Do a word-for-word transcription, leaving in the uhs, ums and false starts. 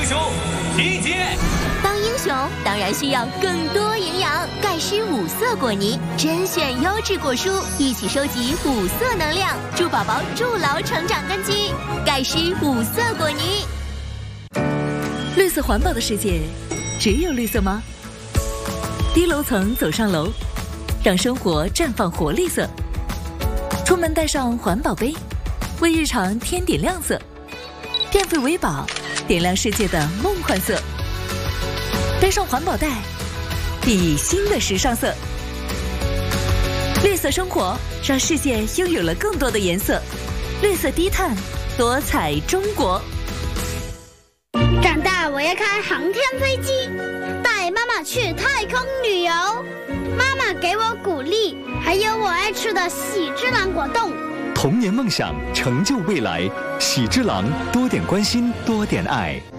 雄集结。 当英雄当然需要更多营养，钙湿五色果泥，甄选优质果蔬，一起收集五色能量，助宝宝筑牢成长根基。钙湿五色果泥。 绿色环保的世界，只有绿色吗？低楼层走上楼，让生活绽放活力色。出门带上环保杯，为日常添点亮色。电费为宝，点亮世界的梦幻色。背上环保袋，熠熠新的时尚色。绿色生活，让世界拥有了更多的颜色。绿色低碳，多彩中国。 长大我要开航天飞机，带妈妈去太空旅游。妈妈给我鼓励，还有我爱吃的喜之郎果冻。 童年梦想，成就未来。喜之郎，多点关心，多点爱。